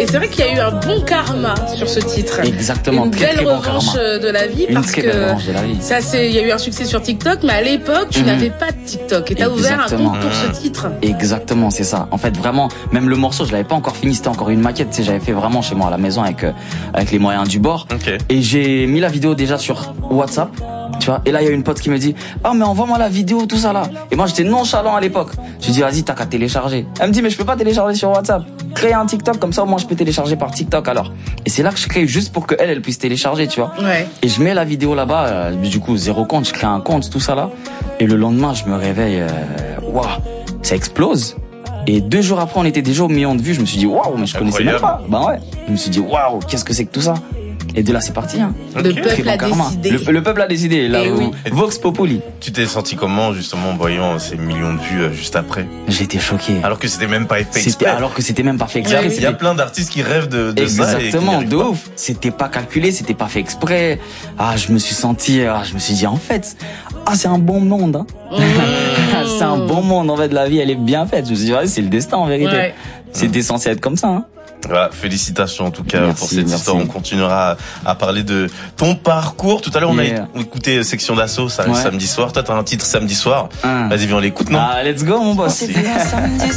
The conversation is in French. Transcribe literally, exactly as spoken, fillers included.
et c'est vrai qu'il y a eu un bon karma sur ce titre. Exactement. Une très, belle très bon revanche karma. de la vie Une parce très que belle revanche de la vie. ça c'est, il y a eu un succès sur TikTok, mais à l'époque tu Mhm. n'avais pas de TikTok et t'as ouvert un Exactement. compte pour ce titre. Exactement, c'est ça. En fait, vraiment, même le morceau, je l'avais pas encore fini, c'était encore une maquette, tu sais, j'avais fait vraiment chez moi à la maison avec, euh, avec les moyens du bord. Ok. Et j'ai mis la vidéo déjà sur WhatsApp, tu vois. Et là, il y a une pote qui me dit, ah, mais envoie-moi la vidéo, tout ça là. Et moi, j'étais nonchalant à l'époque. Je lui dis, vas-y, t'as qu'à télécharger. Elle me dit, mais je peux pas télécharger sur WhatsApp. Crée un TikTok, comme ça, moi, je peux télécharger par TikTok alors. Et c'est là que je crée juste pour que elle, elle puisse télécharger, tu vois. Ouais. Et je mets la vidéo là-bas, euh, du coup, zéro compte, je crée un compte, tout ça là. Et le lendemain, je me réveille, euh, waouh, ça explose. Et deux jours après, on était déjà au million de vues. Je me suis dit, waouh, mais je connaissais même pas. Bah ouais. Je me suis dit, waouh, qu'est-ce que c'est que tout ça? Et de là, c'est parti, hein. Le Ok. peuple a karma. décidé. Le, le peuple a décidé, là Eh où oui. Vox Populi. Tu t'es senti comment, justement, en voyant ces millions de vues euh, juste après? J'étais choqué. Alors que c'était même pas fait C'était, exprès. alors que c'était même pas fait exprès. Ouais, oui. Il y a C'était- plein d'artistes qui rêvent de, de ça. et qui Exactement, n'y de arrivent pas. ouf. C'était pas calculé, c'était pas fait exprès. Ah, je me suis senti, ah, je me suis dit, en fait, ah, c'est un bon monde, hein. Mmh. C'est un bon monde, en fait, la vie, elle est bien faite. Je me suis dit, ouais, c'est le destin, en vérité. Ouais. C'était censé être comme ça, hein. Voilà, félicitations en tout cas Merci, pour cette merci. histoire. On continuera à, à parler de ton parcours. Tout à l'heure, on a Yeah. écouté Section d'Assaut, ça, Ouais. samedi soir. Toi, t'as un titre samedi soir. Hein. Vas-y, viens, on l'écoute, non? Ah, let's go, mon boss. Merci.